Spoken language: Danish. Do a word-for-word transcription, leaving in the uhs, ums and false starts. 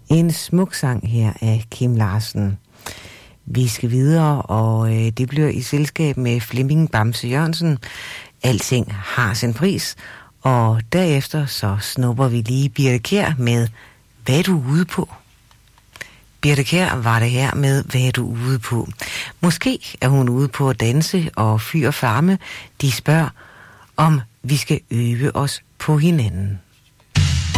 En smuk sang her af Kim Larsen. Vi skal videre, og øh, det bliver i selskab med Flemming Bamse Jørgensen. Alting har sin pris, og derefter så snupper vi lige Birthe Kjær med Hvad er du ude på? Birthe Kjær var det her med Hvad er du ude på? Måske er hun ude på at danse, og Fyr og Farme, de spørger, om vi skal øve os på hinanden.